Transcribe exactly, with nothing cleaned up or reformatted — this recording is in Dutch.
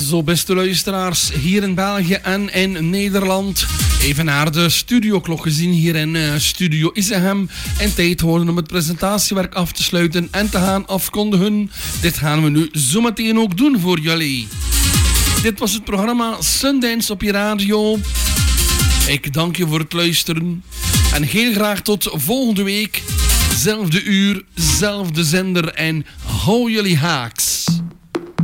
Zo, beste luisteraars, hier in België en in Nederland. Even naar de studioklok gezien hier in uh, Studio Isegem. En tijd worden om het presentatiewerk af te sluiten en te gaan afkondigen. Dit gaan we nu zometeen ook doen voor jullie. Dit was het programma Sundance op je radio. Ik dank je voor het luisteren. En heel graag tot volgende week. Zelfde uur, zelfde zender en hou jullie haaks.